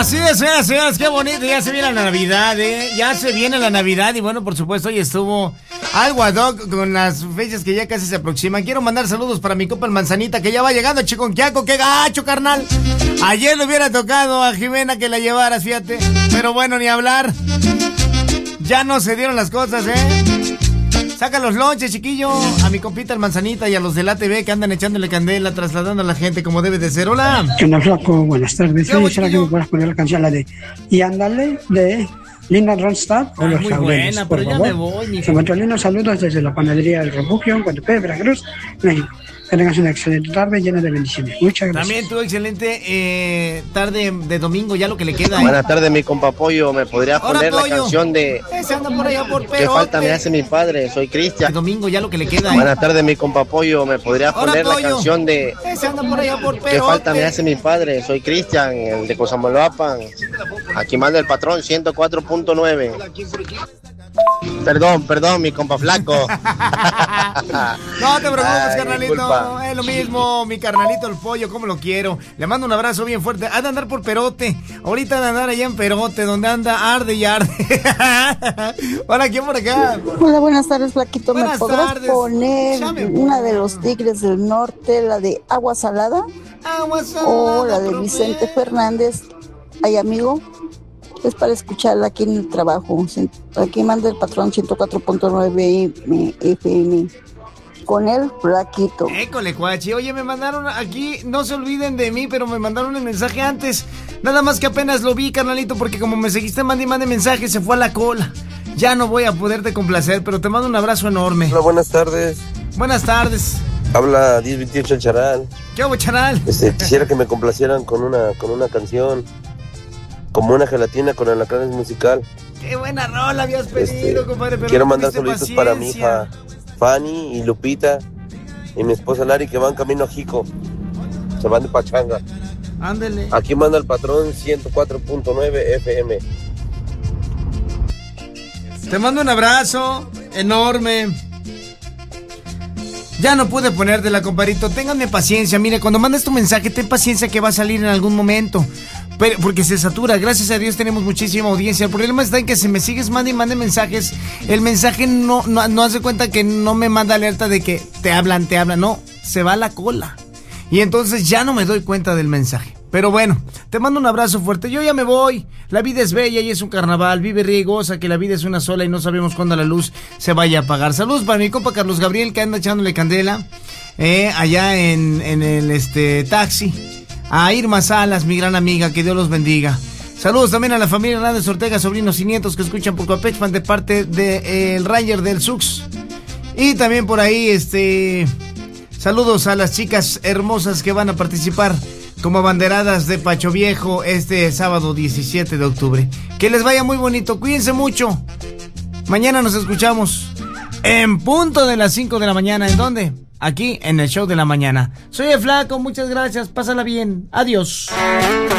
Así es, señores, qué bonito, ya se viene la Navidad, ya se viene la Navidad y bueno, por supuesto, hoy estuvo algo ad hoc con las fechas que ya casi se aproximan. Quiero mandar saludos para mi compa el Manzanita, que ya va llegando, Chiconquiaco, qué gacho, carnal. Ayer le hubiera tocado a Jimena que la llevaras, fíjate, pero bueno, ni hablar. Ya no se dieron las cosas, Saca los lonches, chiquillo. A mi compita el Manzanita y a los de la TV que andan echándole candela, trasladando a la gente como debe de ser. Hola. ¿Qué onda, flaco? Buenas tardes. Oye, ¿será que me puedas poner la canción, la de Y ándale, de Linda Ronstadt? O los muy Saulenes, buena, pero ya me voy, mi hijo. Saludos desde la panadería del Refugio, en Guadalupe, Veracruz, México. Que tengas una excelente tarde llena de bendiciones. Muchas gracias. También tu excelente tarde de domingo, ya lo que le queda. Buenas tardes, mi compa Pollo. ¿Me podría poner la canción de ¿Qué falta me hace mi padre? Soy Cristian. Domingo, ya lo que le queda. Buenas tardes, mi compa Pollo. ¿Me podría poner la canción de ¿Qué falta me hace mi padre? Soy Cristian, el de Cosamaloapan. Aquí manda el patrón 104.9. Perdón, mi compa flaco. No te preocupes, carnalito. Es lo mismo, mi carnalito el Pollo, como lo quiero. Le mando un abrazo bien fuerte. Ha de andar por Perote. Ahorita de andar allá en Perote, donde anda arde y arde. Hola, ¿quién por acá? Hola, buenas tardes, flaquito. ¿Me podrás poner una de los Tigres del Norte, la de Agua Salada? Agua Salada. O la de Vicente Fernández. Ay, amigo. Es para escucharla aquí en el trabajo. Aquí manda el patrón 104.9 FM. Con el flaquito. École, cuachi. Oye, me mandaron aquí, no se olviden de mí, pero me mandaron el mensaje antes. Nada más que apenas lo vi, carnalito, porque como me seguiste, mande mensaje, se fue a la cola. Ya no voy a poderte complacer, pero te mando un abrazo enorme. Hola, buenas tardes. Buenas tardes. Habla 1028 el Charal. ¿Qué hago, Charal? Quisiera que me complacieran con una canción. Como una gelatina con alacranes musical. Qué buena rola habías pedido, compadre. Pero quiero no mandar saluditos para mi hija Fanny y Lupita y mi esposa Lari, que van camino a Jico. Se van de pachanga. Ándele. Aquí manda el patrón 104.9 FM. Te mando un abrazo enorme. Ya no pude ponértela, compadrito. Ténganme paciencia. Mire, cuando mandes tu mensaje, ten paciencia que va a salir en algún momento. Pero, porque se satura, gracias a Dios tenemos muchísima audiencia. El problema está en que si me sigues mande mensajes, el mensaje no hace cuenta que no me manda alerta de que te hablan, no, se va a la cola. Y entonces ya no me doy cuenta del mensaje. Pero bueno, te mando un abrazo fuerte. Yo ya me voy. La vida es bella y es un carnaval. Vive, ríe y goza, que la vida es una sola y no sabemos cuándo la luz se vaya a apagar. Saludos para mi compa Carlos Gabriel, que anda echándole candela allá en el taxi. A Irma Salas, mi gran amiga, que Dios los bendiga. Saludos también a la familia Hernández Ortega, sobrinos y nietos que escuchan por Coapexpan de parte del Ranger del Sux. Y también por ahí, saludos a las chicas hermosas que van a participar como abanderadas de Pacho Viejo este sábado 17 de octubre. Que les vaya muy bonito, cuídense mucho. Mañana nos escuchamos en punto de las 5 de la mañana. ¿En dónde? Aquí en el show de la mañana. Soy el Flaco, muchas gracias, pásala bien, adiós.